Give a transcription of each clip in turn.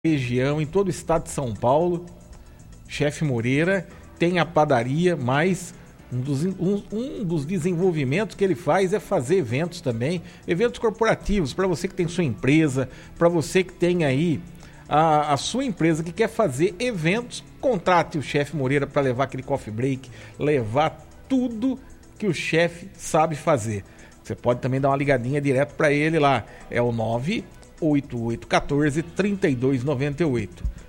região, em todo o estado de São Paulo. Chefe Moreira tem a padaria, mas um dos desenvolvimentos que ele faz é fazer eventos também, eventos corporativos, para você que tem sua empresa, para você que tem aí a sua empresa que quer fazer eventos, contrate o Chefe Moreira para levar aquele coffee break, levar tudo que o chefe sabe fazer. Você pode também dar uma ligadinha direto para ele lá, é o 98814-3298,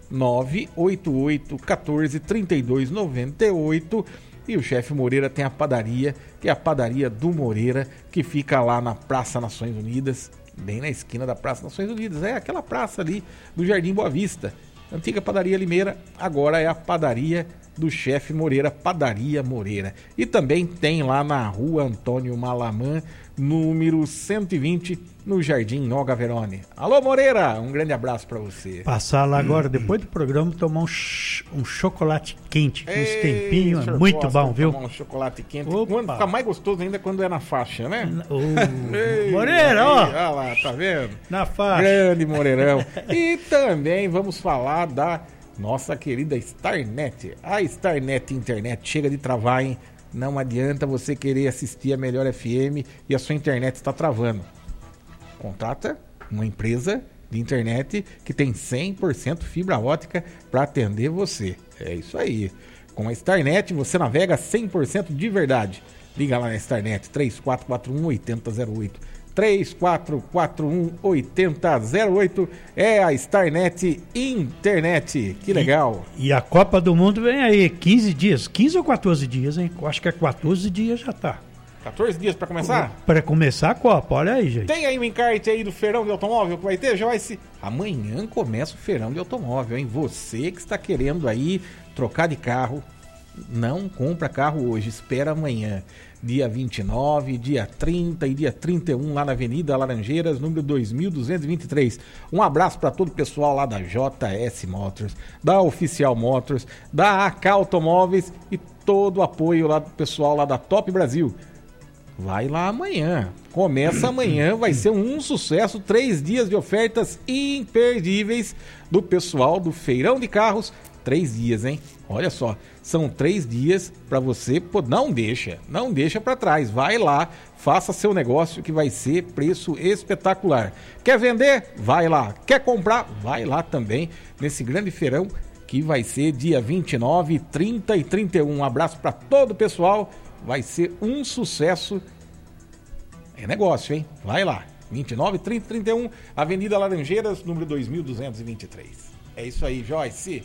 98814-3298. E o Chefe Moreira tem a padaria, que é a padaria do Moreira, que fica lá na Praça Nações Unidas, bem na esquina da Praça Nações Unidas, é aquela praça ali do Jardim Boa Vista. Antiga Padaria Limeira, agora é a padaria do Chefe Moreira, Padaria Moreira. E também tem lá na Rua Antônio Malamã, número 120, no Jardim Noga Verone. Alô, Moreira, um grande abraço para você. Passar lá agora, depois do programa, tomar um chocolate quente, com uns tempinhos, é muito bom, viu? Tomar um chocolate quente. Quando fica mais gostoso ainda quando é na faixa, né? Moreira, ó! Olha lá, tá vendo? Na faixa. Grande Moreirão. E também vamos falar da nossa querida Starnet. A Starnet Internet chega de travar, hein? Não adianta você querer assistir a Melhor FM e a sua internet está travando. Contrata uma empresa de internet que tem 100% fibra ótica para atender você. É isso aí. Com a Starnet você navega 100% de verdade. Liga lá na Starnet 3441-8008. 3441-8008 é a Starnet Internet. Que legal. E a Copa do Mundo vem aí, 15 dias, 15 ou 14 dias, hein? Eu acho que é 14 dias já tá. 14 dias para começar? Para começar a Copa, olha aí, gente. Tem aí um encarte aí do feirão de automóvel que vai ter? Já vai se... Amanhã começa o feirão de automóvel, hein? Você que está querendo aí trocar de carro, não compra carro hoje, espera amanhã. Dia 29, dia 30 e dia 31 lá na Avenida Laranjeiras, número 2223. Um abraço para todo o pessoal lá da JS Motors, da Oficial Motors, da AK Automóveis e todo o apoio lá do pessoal lá da Top Brasil. Vai lá amanhã. Começa amanhã, vai ser um sucesso. 3 dias de ofertas imperdíveis do pessoal do Feirão de Carros. 3 dias, hein? Olha só, são 3 dias para você, não deixa para trás, vai lá, faça seu negócio que vai ser preço espetacular. Quer vender? Vai lá. Quer comprar? Vai lá também, nesse grande feirão que vai ser dia 29, 30 e 31. Um abraço para todo o pessoal, vai ser um sucesso, é negócio, hein? Vai lá, 29, 30 e 31, Avenida Laranjeiras, número 2223. É isso aí, Joyce.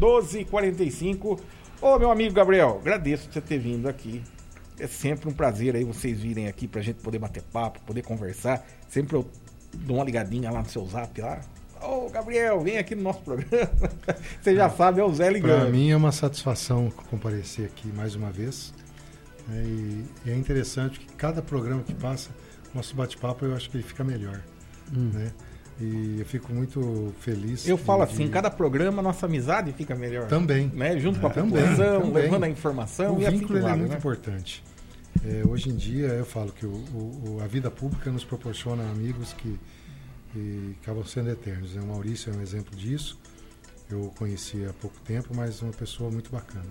12h45. Ô, meu amigo Gabriel, agradeço por você ter vindo aqui. É sempre um prazer aí vocês virem aqui pra gente poder bater papo, poder conversar. Sempre eu dou uma ligadinha lá no seu zap lá. Ô, Gabriel, vem aqui no nosso programa. Você já sabe, é o Zé ligando. Para mim é uma satisfação comparecer aqui mais uma vez. E é interessante que cada programa que passa, nosso bate-papo, eu acho que ele fica melhor, né? E eu fico muito feliz. Eu falo assim, cada programa nossa amizade fica melhor. Também. Né? Junto com a população, levando a informação. O e vínculo assim é muito né? importante. Hoje em dia eu falo que a vida pública nos proporciona amigos que acabam sendo eternos. O Maurício é um exemplo disso. Eu o conheci há pouco tempo, mas uma pessoa muito bacana.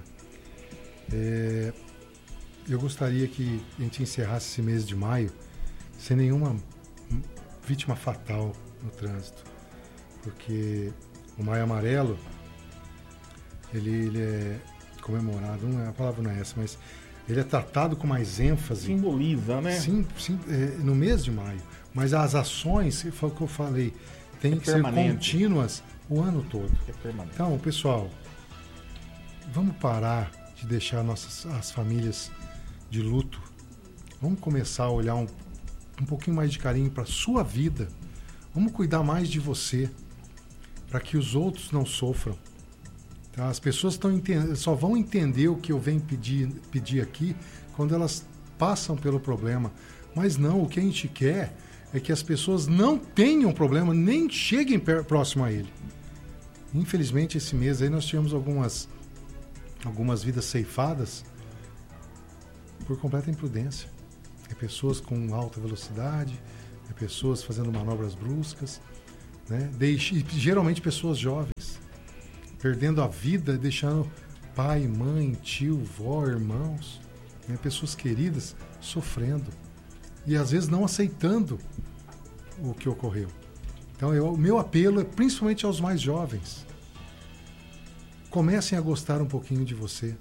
Eu gostaria que a gente encerrasse esse mês de maio sem nenhuma vítima fatal no trânsito, porque o Maio Amarelo ele é comemorado, a palavra não é essa, mas ele é tratado com mais ênfase. Simboliza, né? Sim, no mês de maio, mas as ações, foi o que eu falei, tem que ser contínuas o ano todo. Então, pessoal, vamos parar de deixar as famílias de luto, vamos começar a olhar um pouquinho mais de carinho para a sua vida. Vamos cuidar mais de você, para que os outros não sofram. Tá? As pessoas só vão entender o que eu venho pedir aqui quando elas passam pelo problema. Mas não, o que a gente quer é que as pessoas não tenham problema, nem cheguem próximo a ele. Infelizmente, esse mês aí nós tivemos algumas vidas ceifadas por completa imprudência. Pessoas com alta velocidade, pessoas fazendo manobras bruscas. né? Geralmente pessoas jovens, perdendo a vida, deixando pai, mãe, tio, vó, irmãos, né? Pessoas queridas sofrendo e às vezes não aceitando o que ocorreu. Então o meu apelo é principalmente aos mais jovens. Comecem a gostar um pouquinho de você.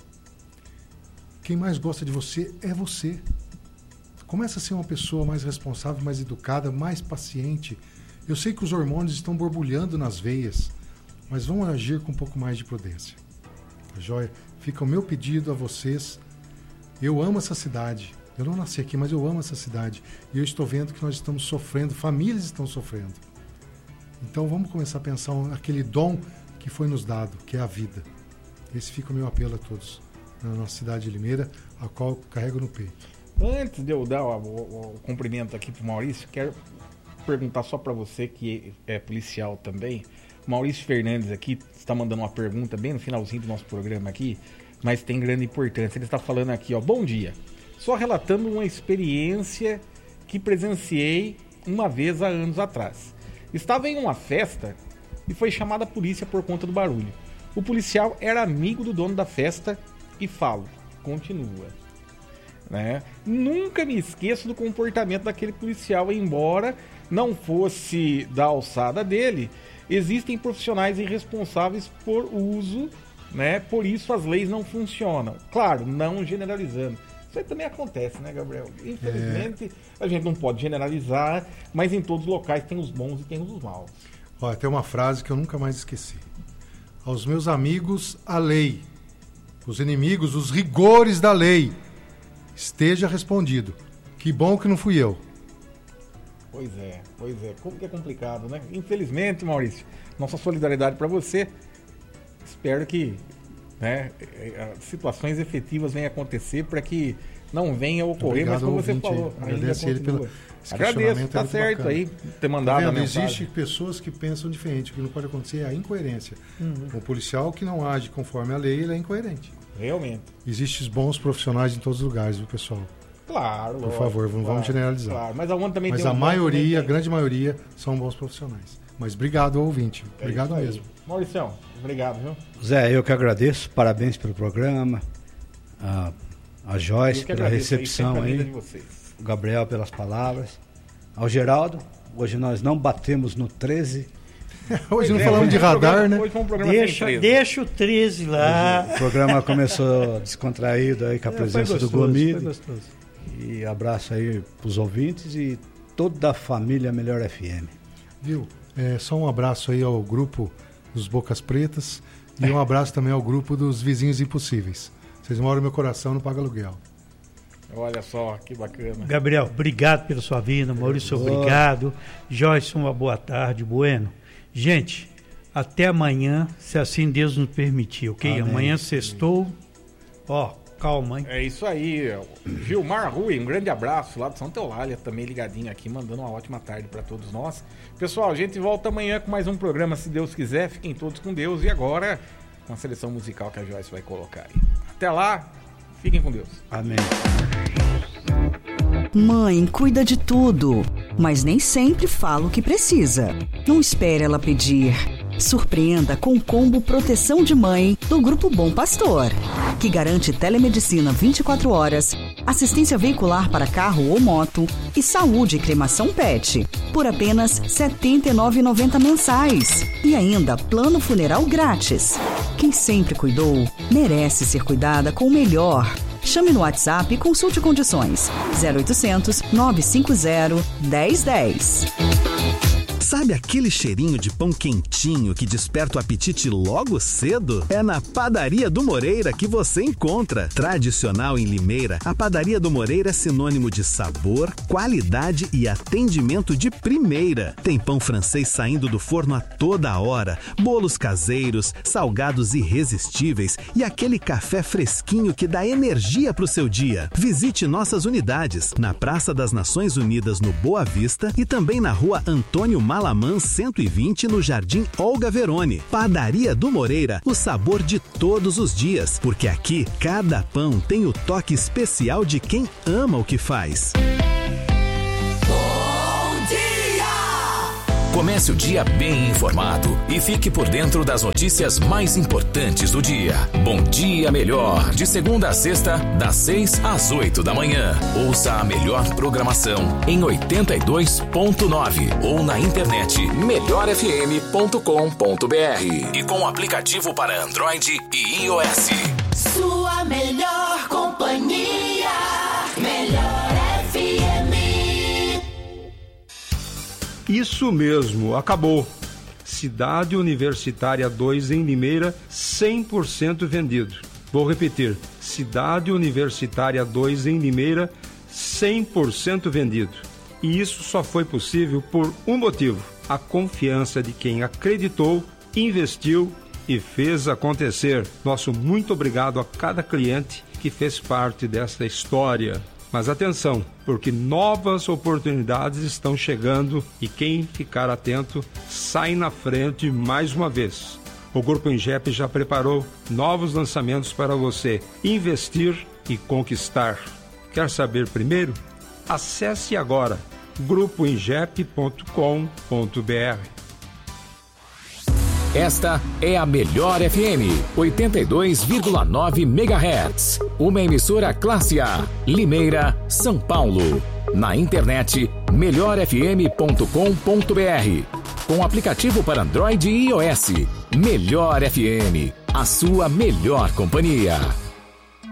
Quem mais gosta de você é você. Começa a ser uma pessoa mais responsável, mais educada, mais paciente. Eu sei que os hormônios estão borbulhando nas veias, mas vamos agir com um pouco mais de prudência. Tá joia? Fica o meu pedido a vocês. Eu amo essa cidade. Eu não nasci aqui, mas eu amo essa cidade. E eu estou vendo que nós estamos sofrendo, famílias estão sofrendo. Então vamos começar a pensar naquele dom que foi nos dado, que é a vida. Esse fica o meu apelo a todos na nossa cidade de Limeira, a qual carrego no peito. Antes de eu dar o cumprimento aqui para o Maurício, quero perguntar só para você que é policial também. O Maurício Fernandes aqui está mandando uma pergunta bem no finalzinho do nosso programa aqui, mas tem grande importância. Ele está falando aqui, ó, bom dia. Só relatando uma experiência que presenciei uma vez há anos atrás. Estava em uma festa e foi chamada a polícia por conta do barulho. O policial era amigo do dono da festa e continua. Né? Nunca me esqueço do comportamento daquele policial, embora não fosse da alçada dele. Existem profissionais irresponsáveis por uso, né? Por isso as leis não funcionam. Claro, não generalizando. Isso aí também acontece, né, Gabriel? Infelizmente, a gente não pode generalizar, mas em todos os locais tem os bons e tem os maus. Olha, tem uma frase que eu nunca mais esqueci. Aos meus amigos, a lei. Os inimigos, os rigores da lei. Esteja respondido. Que bom que não fui eu. Pois é. Como que é complicado, né? Infelizmente, Maurício, nossa solidariedade para você. Espero que, né, situações efetivas venham acontecer para que não venha a ocorrer, mas como você falou, agradeço ele pelo agradeço, tá certo bacana. Aí, ter mandado a mensagem. Existem pessoas que pensam diferente. O que não pode acontecer é a incoerência. O policial que não age conforme a lei, ele é incoerente. Realmente. Existem bons profissionais em todos os lugares, viu, pessoal? Claro. Por favor, não vamos generalizar. Claro, mas aonde também mas tem a maioria, a grande maioria, são bons profissionais. Mas obrigado ao ouvinte. Obrigado mesmo. Mauricião, obrigado, viu? Zé, eu que agradeço. Parabéns pelo programa. A Joyce pela recepção aí. O Gabriel pelas palavras. Ao Geraldo, hoje nós não batemos no 13. Hoje não falamos de radar, né? Hoje foi um programa deixa o 13 lá. Hoje, o programa começou descontraído aí com a presença do Gomide. E abraço aí pros ouvintes e toda a família Melhor FM. Viu? Só um abraço aí ao grupo dos Bocas Pretas e um abraço também ao grupo dos Vizinhos Impossíveis. Vocês moram no meu coração, não paga aluguel. Olha só, que bacana. Gabriel, obrigado pela sua vinda. Maurício, obrigado. Joyce, uma boa tarde. Bueno. Gente, até amanhã, se assim Deus nos permitir, ok? Amém. Amanhã sextou. Calma, hein? É isso aí. Gilmar Rui, um grande abraço lá de Santa Eulália, também ligadinho aqui, mandando uma ótima tarde para todos nós. Pessoal, a gente volta amanhã com mais um programa, se Deus quiser. Fiquem todos com Deus. E agora, com a seleção musical que a Joyce vai colocar aí. Até lá, fiquem com Deus. Amém. Mãe cuida de tudo, mas nem sempre fala o que precisa. Não espere ela pedir. Surpreenda com o combo Proteção de Mãe do Grupo Bom Pastor, que garante telemedicina 24 horas, assistência veicular para carro ou moto e saúde e cremação PET, por apenas R$ 79,90 mensais. E ainda plano funeral grátis. Quem sempre cuidou, merece ser cuidada com o melhor. Chame no WhatsApp e consulte condições. 0800 950 1010. Sabe aquele cheirinho de pão quentinho que desperta o apetite logo cedo? É na Padaria do Moreira que você encontra. Tradicional em Limeira, a Padaria do Moreira é sinônimo de sabor, qualidade e atendimento de primeira. Tem pão francês saindo do forno a toda hora, bolos caseiros, salgados irresistíveis e aquele café fresquinho que dá energia pro seu dia. Visite nossas unidades na Praça das Nações Unidas, no Boa Vista, e também na Rua Antônio Malamã 120, no Jardim Olga Verone. Padaria do Moreira, o sabor de todos os dias, porque aqui cada pão tem o toque especial de quem ama o que faz. Bom dia! Comece o dia bem informado e fique por dentro das notícias mais importantes do dia. Bom Dia Melhor, de segunda a sexta, das 6 às 8 da manhã. Ouça a melhor programação em 82.9 ou na internet melhorfm.com.br e com o aplicativo para Android e iOS. Sua melhor companhia, Melhor FM. Isso mesmo, acabou. Cidade Universitária 2 em Limeira, 100% vendido. Vou repetir, Cidade Universitária 2 em Limeira, 100% vendido. E isso só foi possível por um motivo: a confiança de quem acreditou, investiu e fez acontecer. Nosso muito obrigado a cada cliente que fez parte desta história. Mas atenção, porque novas oportunidades estão chegando e quem ficar atento sai na frente mais uma vez. O Grupo Ingep já preparou novos lançamentos para você investir e conquistar. Quer saber primeiro? Acesse agora grupoingep.com.br. Esta é a Melhor FM, 82,9 MHz. Uma emissora classe A, Limeira, São Paulo. Na internet, melhorfm.com.br. Com aplicativo para Android e iOS. Melhor FM, a sua melhor companhia.